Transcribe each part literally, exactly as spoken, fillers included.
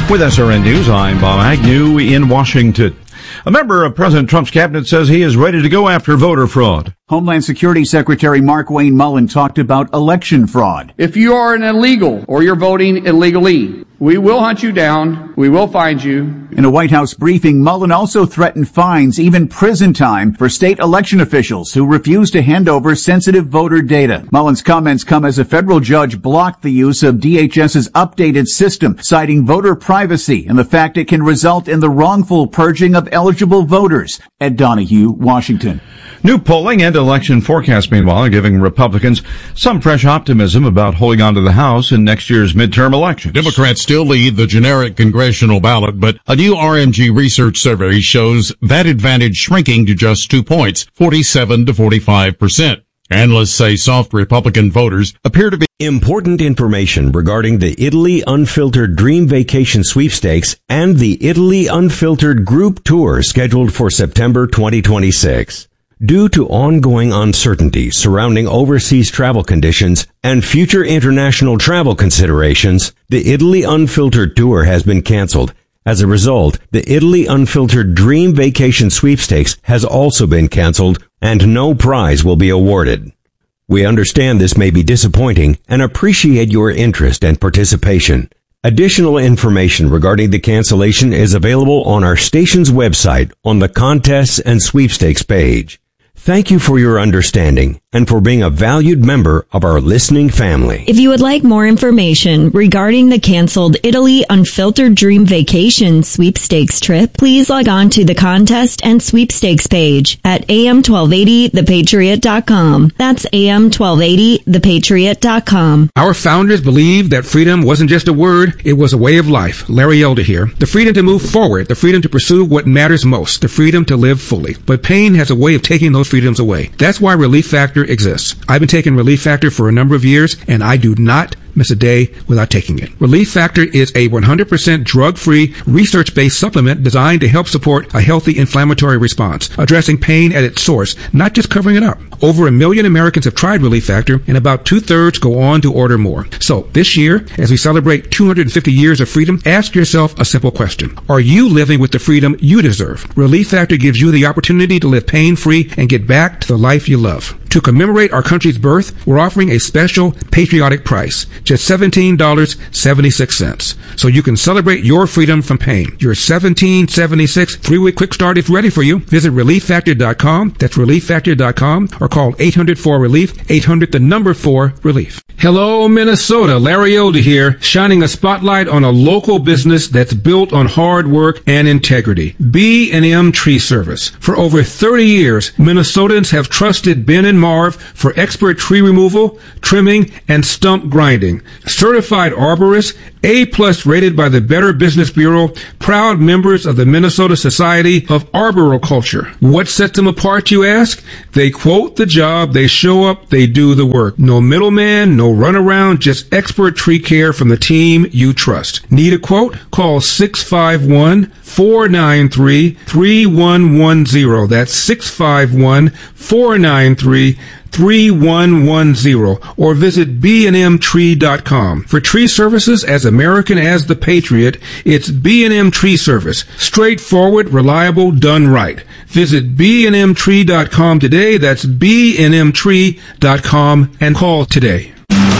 With S R N News, I'm Bob Agnew in Washington. A member of President Trump's cabinet says he is ready to go after voter fraud. Homeland Security Secretary Mark Wayne Mullen talked about election fraud. If you are an illegal or you're voting illegally, we will hunt you down. We will find you. In a White House briefing, Mullen also threatened fines, even prison time, for state election officials who refuse to hand over sensitive voter data. Mullen's comments come as a federal judge blocked the use of DHS's updated system, citing voter privacy and the fact it can result in the wrongful purging of eligible voters. Ed Donahue, Washington. New polling and election forecasts, meanwhile, are giving Republicans some fresh optimism about holding on to the House in next year's midterm elections. Democrats still lead the generic congressional ballot, but a new R M G research survey shows that advantage shrinking to just two points, forty-seven to forty-five percent. Analysts say soft Republican voters appear to be important information regarding the Italy Unfiltered Dream Vacation Sweepstakes and the Italy Unfiltered Group Tour scheduled for September twenty twenty-six. Due to ongoing uncertainty surrounding overseas travel conditions and future international travel considerations, the Italy Unfiltered Tour has been canceled. As a result, the Italy Unfiltered Dream Vacation Sweepstakes has also been canceled, and no prize will be awarded. We understand this may be disappointing and appreciate your interest and participation. Additional information regarding the cancellation is available on our station's website on the Contests and Sweepstakes page. Thank you for your understanding and for being a valued member of our listening family. If you would like more information regarding the canceled Italy Unfiltered Dream Vacation Sweepstakes trip, please log on to the Contest and Sweepstakes page at A M twelve eighty the patriot dot com. That's A M twelve eighty the patriot dot com. Our founders believed that freedom wasn't just a word, it was a way of life. Larry Elder here. The freedom to move forward, the freedom to pursue what matters most, the freedom to live fully. But pain has a way of taking those freedoms away. That's why Relief Factor exists. I've been taking Relief Factor for a number of years, and I do not miss a day without taking it. Relief Factor is a one hundred percent drug-free, research-based supplement designed to help support a healthy inflammatory response, addressing pain at its source, not just covering it up. Over a million Americans have tried Relief Factor, and about two-thirds go on to order more. So, this year, as we celebrate two hundred fifty years of freedom, ask yourself a simple question. Are you living with the freedom you deserve? Relief Factor gives you the opportunity to live pain-free and get back to the life you love. To commemorate our country's birth, we're offering a special patriotic price, just seventeen dollars and seventy-six cents. So you can celebrate your freedom from pain. Your seventeen seventy-six three-week quick start is ready for you. Visit relief factor dot com. That's relief factor dot com, or call eight hundred four relief, eight hundred the number four relief. Hello, Minnesota. Larry Elder here, shining a spotlight on a local business that's built on hard work and integrity. B and M Tree Service. For over thirty years, Minnesotans have trusted Ben and Marv for expert tree removal, trimming, and stump grinding. Certified arborists, A-plus rated by the Better Business Bureau, proud members of the Minnesota Society of Arboriculture. What sets them apart, you ask? They quote the job, they show up, they do the work. No middleman, no runaround, just expert tree care from the team you trust. Need a quote? Call six five one, four nine three, three one one zero. That's six five one, four nine three, three one one zero, or visit b and m tree dot com. For tree services as American as the Patriot, it's B and M Tree Service. Straightforward, reliable, done right. Visit b and m tree dot com today. That's b and m tree dot com, and call today.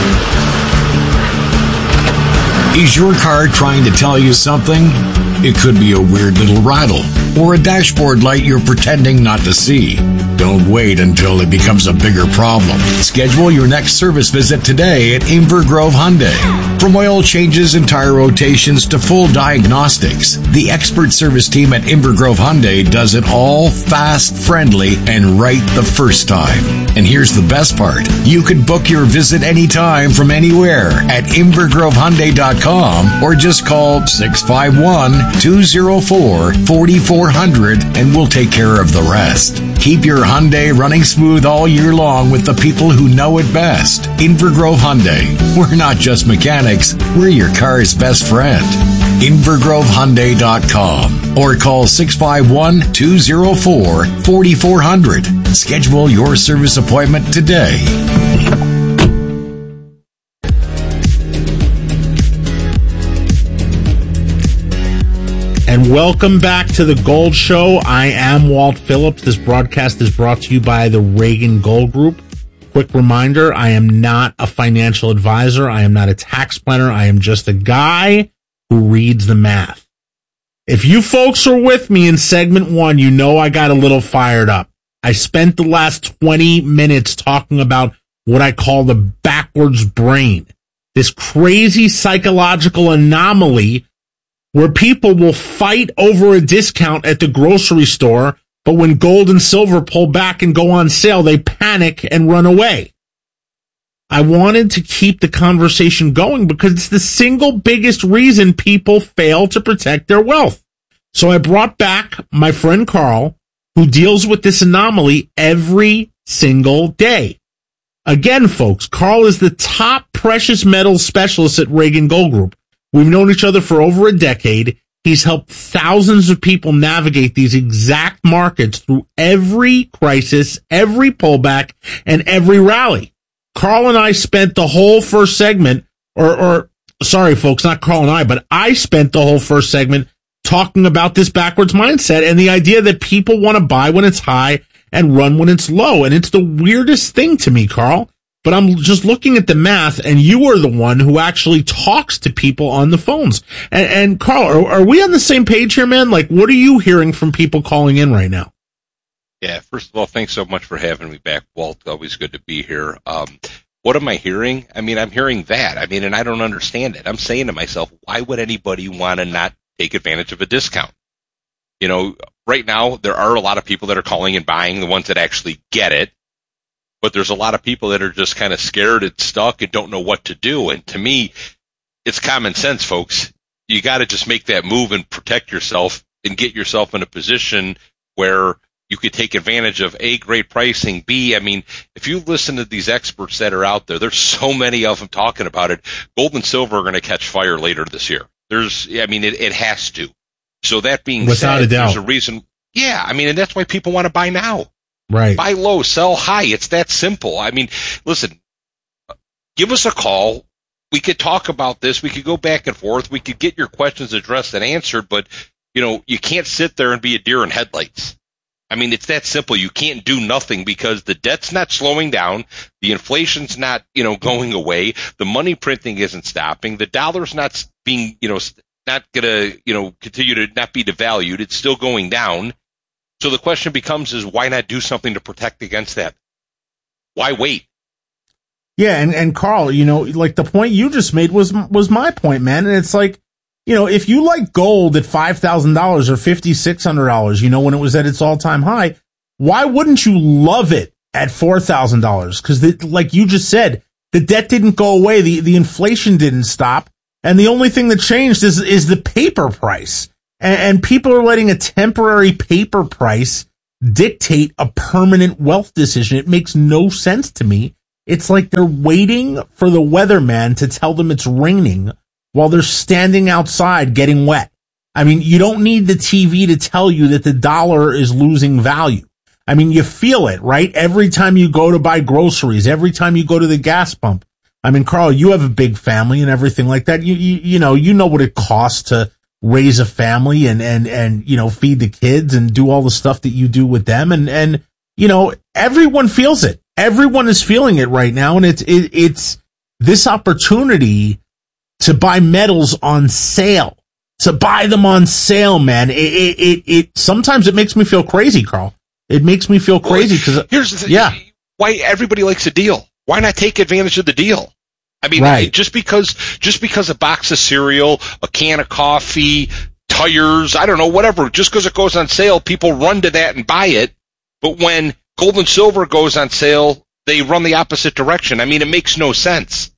Is your car trying to tell you something? It could be a weird little rattle or a dashboard light you're pretending not to see. Don't wait until it becomes a bigger problem. Schedule your next service visit today at Inver Grove Hyundai. From oil changes and tire rotations to full diagnostics, the expert service team at Inver Grove Hyundai does it all fast, friendly, and right the first time. And here's the best part. You can book your visit anytime from anywhere at inver grove hyundai dot com or just call six five one, two zero four, four four zero zero and we'll take care of the rest. Keep your Hyundai running smooth all year long with the people who know it best. Inver Grove Hyundai. We're not just mechanics, we're your car's best friend. inver grove hyundai dot com or call six five one, two zero four, four four zero zero. Schedule your service appointment today. And welcome back to the Gold Show. I am Walt Phillips. This broadcast is brought to you by the Reagan Gold Group. Quick reminder, I am not a financial advisor. I am not a tax planner. I am just a guy who reads the math. If you folks are with me in segment one, you know I got a little fired up. I spent the last twenty minutes talking about what I call the backwards brain, this crazy psychological anomaly where people will fight over a discount at the grocery store, but when gold and silver pull back and go on sale, they panic and run away. I wanted to keep the conversation going because it's the single biggest reason people fail to protect their wealth. So I brought back my friend Carl, who deals with this anomaly every single day. Again, folks, Carl is the top precious metals specialist at Reagan Gold Group. We've known each other for over a decade. He's helped thousands of people navigate these exact markets through every crisis, every pullback, and every rally. Carl and I spent the whole first segment, or, or sorry, folks, not Carl and I, but I spent the whole first segment talking about this backwards mindset and the idea that people want to buy when it's high and run when it's low. And it's the weirdest thing to me, Carl. But I'm just looking at the math, and you are the one who actually talks to people on the phones. And, and Carl, are, are we on the same page here, man? Like, what are you hearing from people calling in right now? Yeah, first of all, thanks so much for having me back, Walt. Always good to be here. Um, what am I hearing? I mean, I'm hearing that. I mean, and I don't understand it. I'm saying to myself, why would anybody want to not take advantage of a discount? You know, right now, there are a lot of people that are calling and buying, the ones that actually get it. But there's a lot of people that are just kind of scared and stuck and don't know what to do. And to me, it's common sense, folks. You got to just make that move and protect yourself and get yourself in a position where you could take advantage of A, great pricing, B, I mean, if you listen to these experts that are out there, there's so many of them talking about it. Gold and silver are going to catch fire later this year. There's, I mean, it, it has to. So that being Without said, a doubt. there's a reason. Yeah, I mean, and that's why people want to buy now. Right. Buy low, sell high. It's that simple. I mean, listen, give us a call. We could talk about this. We could go back and forth. We could get your questions addressed and answered, but, you know, you can't sit there and be a deer in headlights. I mean, it's that simple. You can't do nothing because the debt's not slowing down. The inflation's not, you know, going away. The money printing isn't stopping. The dollar's not being, you know, not going to, you know, continue to not be devalued. It's still going down. So the question becomes is why not do something to protect against that? Why wait? Yeah, and, and Carl, you know, like the point you just made was was my point, man. And it's like, you know, if you like gold at five thousand dollars or five thousand six hundred dollars, you know, when it was at its all-time high, why wouldn't you love it at four thousand dollars? Because like you just said, the debt didn't go away. The, the inflation didn't stop. And the only thing that changed is, is the paper price. And people are letting a temporary paper price dictate a permanent wealth decision. It makes no sense to me. It's like they're waiting for the weatherman to tell them it's raining while they're standing outside getting wet. I mean, you don't need the T V to tell you that the dollar is losing value. I mean, you feel it, right? Every time you go to buy groceries, every time you go to the gas pump. I mean, Carl, you have a big family and everything like that. You, you, you know, you know what it costs to raise a family and, and, and, you know, feed the kids and do all the stuff that you do with them. And, and, you know, everyone feels it. Everyone is feeling it right now. And it's, it, it's this opportunity to buy metals on sale, to buy them on sale, man. It, it, it, it sometimes it makes me feel crazy, Carl. It makes me feel crazy because well, here's the thing. Yeah. Why everybody likes a deal. Why not take advantage of the deal? I mean, right. just because just because a box of cereal, a can of coffee, tires, I don't know, whatever, just because it goes on sale, people run to that and buy it. But when gold and silver goes on sale, they run the opposite direction. I mean, it makes no sense.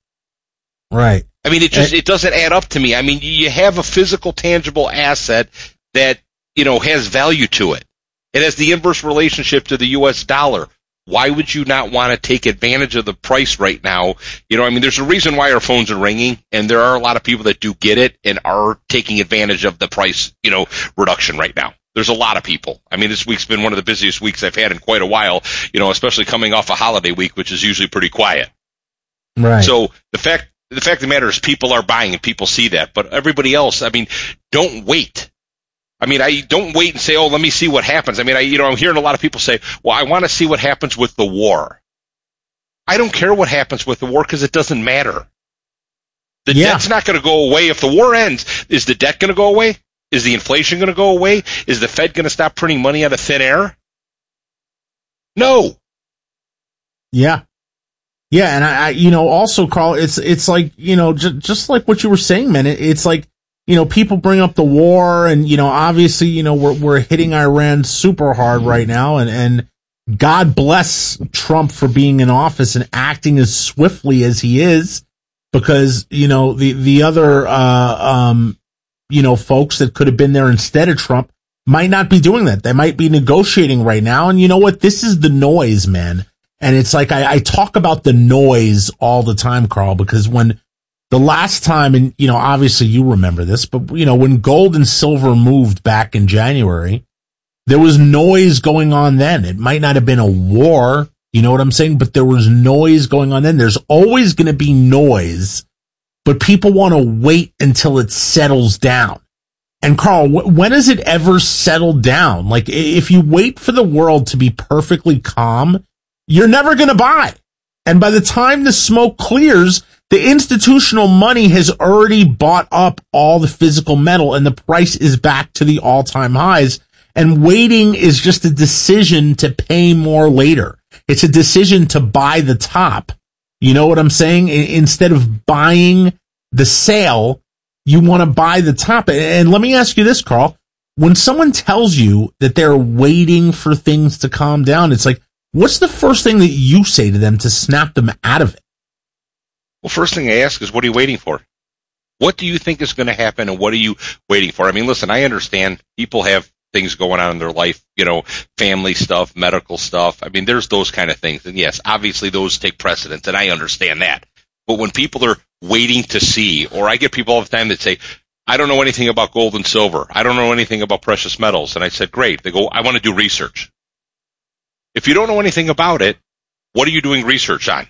Right. I mean, it just it doesn't add up to me. I mean, you have a physical, tangible asset that, you know, has value to it. It has the inverse relationship to the U S dollar. Why would you not want to take advantage of the price right now? You know, I mean, there's a reason why our phones are ringing, and there are a lot of people that do get it and are taking advantage of the price, you know, reduction right now. There's a lot of people. I mean, this week's been one of the busiest weeks I've had in quite a while, you know, especially coming off a holiday week, which is usually pretty quiet. Right. So the fact, the fact of the matter is people are buying and people see that, but everybody else, I mean, don't wait. I mean, I don't wait and say, oh, let me see what happens. I mean, I, you know, I'm hearing a lot of people say, well, I want to see what happens with the war. I don't care what happens with the war because it doesn't matter. The yeah. debt's not going to go away. If the war ends, is the debt going to go away? Is the inflation going to go away? Is the Fed going to stop printing money out of thin air? No. Yeah. Yeah, and I, I you know, also, Carl, it's it's like, you know, j- just like what you were saying, man, it, it's like, you know, people bring up the war and, you know, obviously, you know, we're we're hitting Iran super hard right now, and, and God bless Trump for being in office and acting as swiftly as he is, because, you know, the, the other, uh, um, you know, folks that could have been there instead of Trump might not be doing that. They might be negotiating right now. And you know what? This is the noise, man. And it's like, I, I talk about the noise all the time, Carl, because when the last time, and, you know, obviously you remember this, but, you know, when gold and silver moved back in January, there was noise going on then. It might not have been a war, you know what I'm saying? But there was noise going on then. There's always going to be noise, but people want to wait until it settles down. And Carl, w- when does it ever settle down? Like, if you wait for the world to be perfectly calm, you're never going to buy. And by the time the smoke clears, the institutional money has already bought up all the physical metal and the price is back to the all-time highs. And waiting is just a decision to pay more later. It's a decision to buy the top. You know what I'm saying? I- instead of buying the sale, you want to buy the top. And let me ask you this, Carl. When someone tells you that they're waiting for things to calm down, it's like, what's the first thing that you say to them to snap them out of it? Well, first thing I ask is, what are you waiting for? What do you think is going to happen, and what are you waiting for? I mean, listen, I understand people have things going on in their life, you know, family stuff, medical stuff. I mean, there's those kind of things. And yes, obviously those take precedence, and I understand that. But when people are waiting to see, or I get people all the time that say, I don't know anything about gold and silver. I don't know anything about precious metals. And I said, great. They go, I want to do research. If you don't know anything about it, what are you doing research on?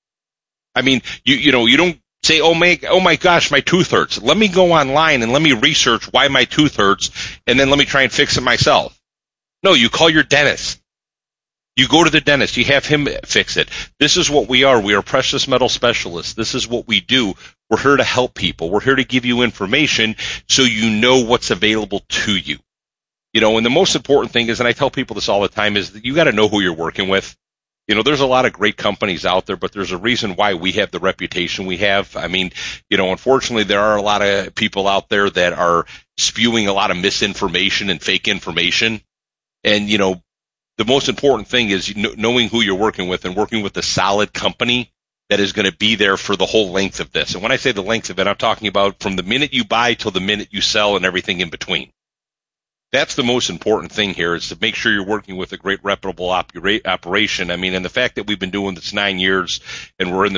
I mean, you you know, you don't say, oh my, oh my gosh, my tooth hurts. Let me go online and let me research why my tooth hurts, and then let me try and fix it myself. No, you call your dentist. You go to the dentist. You have him fix it. This is what we are. We are precious metal specialists. This is what we do. We're here to help people. We're here to give you information so you know what's available to you. You know, and the most important thing is, and I tell people this all the time, is that you got to know who you're working with. You know, there's a lot of great companies out there, but there's a reason why we have the reputation we have. I mean, you know, unfortunately, there are a lot of people out there that are spewing a lot of misinformation and fake information. And, you know, the most important thing is knowing who you're working with and working with a solid company that is going to be there for the whole length of this. And when I say the length of it, I'm talking about from the minute you buy till the minute you sell and everything in between. That's the most important thing here, is to make sure you're working with a great reputable opera- operation. I mean, and the fact that we've been doing this nine years and we're in the